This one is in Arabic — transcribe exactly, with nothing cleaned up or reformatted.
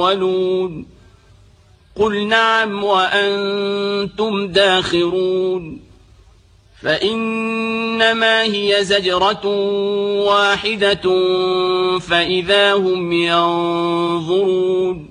الأولون قل نعم وأنتم داخرون فإنما هي زجرة واحدة فإذا هم ينظرون